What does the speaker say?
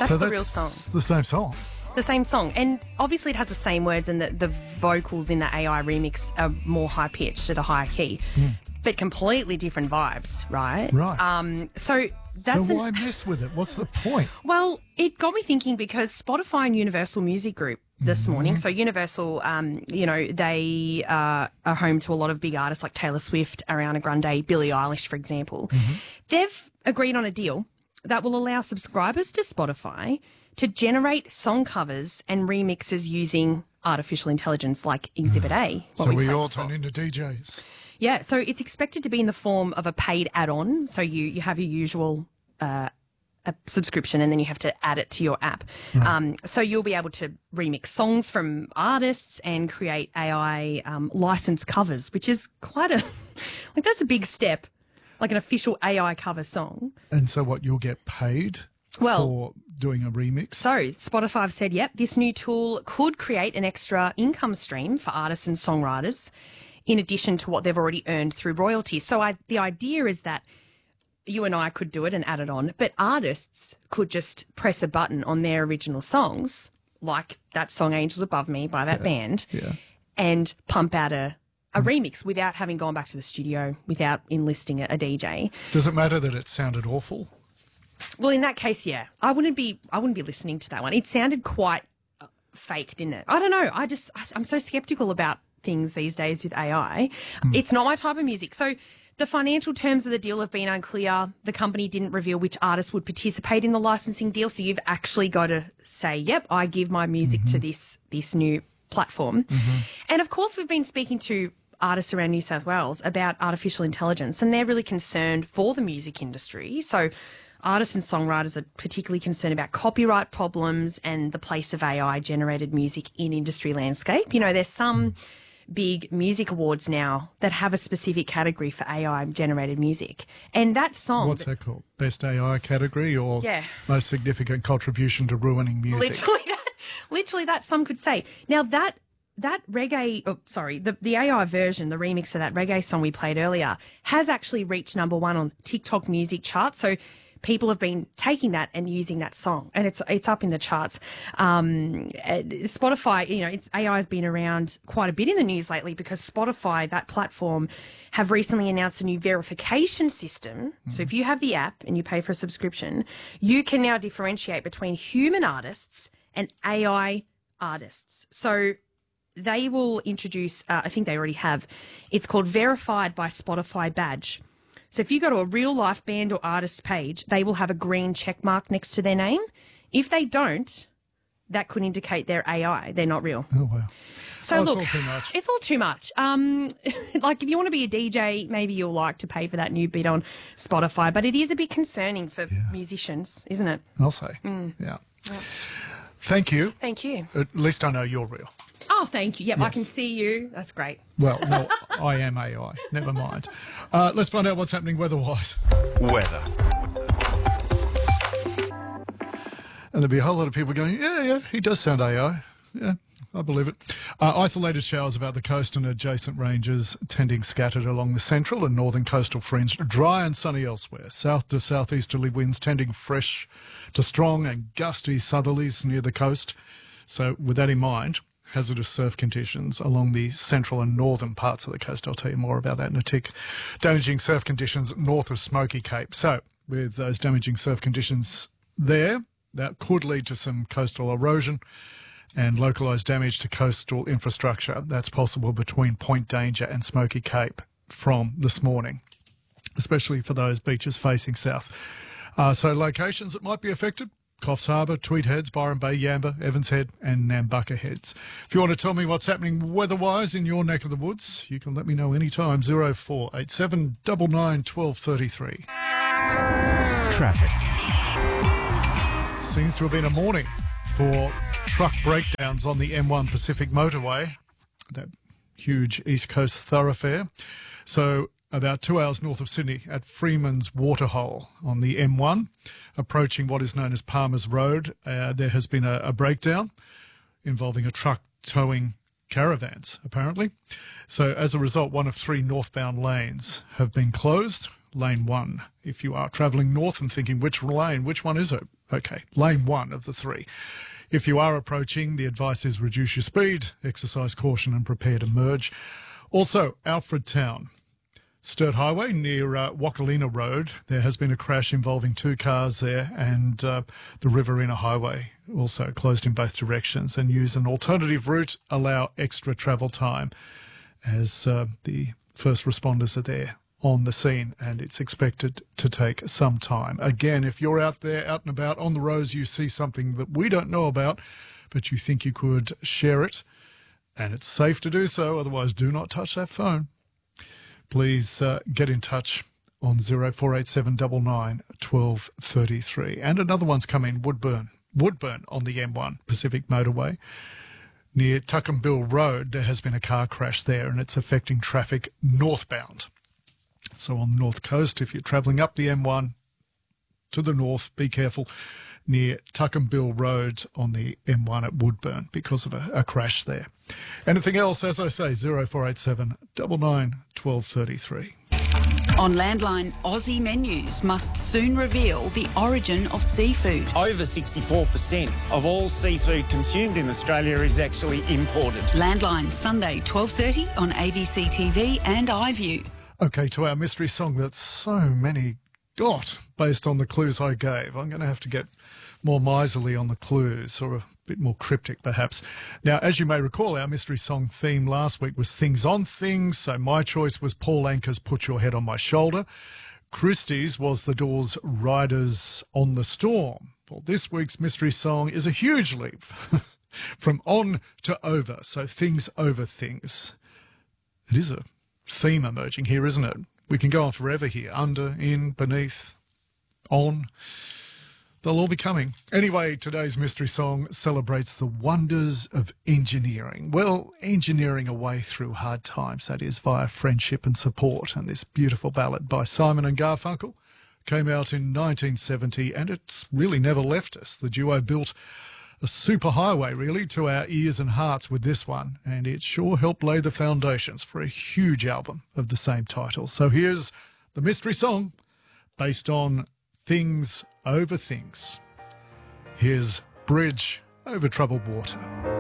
That's the real song. The same song. The same song. And obviously it has the same words, and the vocals in the AI remix are more high-pitched at a higher key. But completely different vibes, right? Right. So that's... So why mess with it? What's the point? Well, it got me thinking because Spotify and Universal Music Group this morning, so Universal, they are home to a lot of big artists like Taylor Swift, Ariana Grande, Billie Eilish, for example. They've agreed on a deal that will allow subscribers to Spotify to generate song covers and remixes using artificial intelligence like Exhibit A. So we all turn into DJs. Yeah, so it's expected to be in the form of a paid add-on. So you have your usual a subscription, and then you have to add it to your app. So you'll be able to remix songs from artists and create AI licensed covers, which is quite a, like, that's a big step, like an official AI cover song. And so what, you'll get paid for doing a remix? So Spotify have said, yep, this new tool could create an extra income stream for artists and songwriters in addition to what they've already earned through royalties. So the idea is that you and I could do it and add it on, but artists could just press a button on their original songs, like that song Angels Above Me by that band, and pump out a remix without having gone back to the studio, without enlisting a DJ. Does it matter that it sounded awful? Well, in that case, yeah. I wouldn't be listening to that one. It sounded quite fake, didn't it? I don't know. I'm so skeptical about things these days with AI. It's not my type of music. So the financial terms of the deal have been unclear. The company didn't reveal which artists would participate in the licensing deal. So you've actually got to say, yep, I give my music to this new platform. And of course, we've been speaking to artists around New South Wales about artificial intelligence, and they're really concerned for the music industry. So artists and songwriters are particularly concerned about copyright problems and the place of AI-generated music in industry landscape. You know, there's some big music awards now that have a specific category for AI-generated music. And that song... What's that called? Best AI category or most significant contribution to ruining music? Literally that, some could say. Now, that reggae... Oh, sorry, the AI version, the remix of that reggae song we played earlier, has actually reached #1 on TikTok music charts. So people have been taking that and using that song, and it's up in the charts. Spotify, AI has been around quite a bit in the news lately because Spotify, that platform, have recently announced a new verification system. So if you have the app and you pay for a subscription, you can now differentiate between human artists and AI artists. So they will introduce, I think they already have, it's called Verified by Spotify badge. So if you go to a real-life band or artist page, they will have a green check mark next to their name. If they don't, that could indicate they're AI. They're not real. Oh, wow. So look, it's all too much. It's all too much. Like, if you want to be a DJ, maybe you'll like to pay for that new bit on Spotify. But it is a bit concerning for musicians, isn't it? I'll say. Yeah. Thank you. Thank you. At least I know you're real. Oh, thank you. Yep, I can see you. That's great. Well, no, I am AI. Never mind. Let's find out what's happening weather-wise. Weather. And there'll be a whole lot of people going, yeah, he does sound AI. Yeah, I believe it. Isolated showers about the coast and adjacent ranges, tending scattered along the central and northern coastal fringe. Dry and sunny elsewhere. South to southeasterly winds tending fresh to strong and gusty southerlies near the coast. So with that in mind, hazardous surf conditions along the central and northern parts of the coast. I'll tell you more about that in a tick. Damaging surf conditions north of Smoky Cape. So with those damaging surf conditions there, that could lead to some coastal erosion and localised damage to coastal infrastructure. That's possible between Point Danger and Smoky Cape from this morning, especially for those beaches facing south. So locations that might be affected: Coffs Harbour, Tweed Heads, Byron Bay, Yamba, Evans Head and Nambucca Heads. If you want to tell me what's happening weather-wise in your neck of the woods, you can let me know anytime. 0487 99 1233. Traffic. Seems to have been a morning for truck breakdowns on the M1 Pacific Motorway, that huge East Coast thoroughfare. So about 2 hours north of Sydney at Freeman's Waterhole on the M1, approaching what is known as Palmer's Road, there has been a breakdown involving a truck towing caravans, apparently. So as a result, one of 3 northbound lanes have been closed. lane 1. If you are travelling north and thinking, which one is it? Okay, lane 1 of the 3. If you are approaching, the advice is reduce your speed, exercise caution and prepare to merge. Also, Alfred Town. Sturt Highway near Wakalina Road. There has been a crash involving 2 cars there, and the Riverina Highway also closed in both directions. And use an alternative route, allow extra travel time as the first responders are there on the scene, and it's expected to take some time. Again, if you're out there, out and about on the roads, you see something that we don't know about, but you think you could share it, and it's safe to do so, otherwise do not touch that phone. Please get in touch on 0487 99 12 33. And another one's coming, Woodburn on the M1 Pacific Motorway. Near Tuckambill Road, there has been a car crash there, and it's affecting traffic northbound. So on the north coast, if you're travelling up the M1 to the north, be careful near Tuckambill Road on the M1 at Woodburn because of a crash there. Anything else, as I say, 0487 99 12 33. On Landline, Aussie Menus must soon reveal the origin of seafood. Over 64% of all seafood consumed in Australia is actually imported. Landline, Sunday 12:30 on ABC TV and iView. Okay, to our mystery song that so many got based on the clues I gave. I'm going to have to get more miserly on the clues, or a bit more cryptic perhaps. Now, as you may recall, our mystery song theme last week was Things on Things, so my choice was Paul Anka's Put Your Head on My Shoulder. Christie's was The Doors' Riders on the Storm. Well, this week's mystery song is a huge leap from on to over, so Things Over Things. It is a theme emerging here, isn't it? We can go on forever here. Under, in, beneath, on. They'll all be coming. Anyway, today's mystery song celebrates the wonders of engineering. Well, engineering a way through hard times, that is, via friendship and support. And this beautiful ballad by Simon and Garfunkel came out in 1970, and it's really never left us. The duo built a super highway, really, to our ears and hearts with this one, and it sure helped lay the foundations for a huge album of the same title. So here's the mystery song based on Things Over Things. Here's Bridge Over Troubled Water.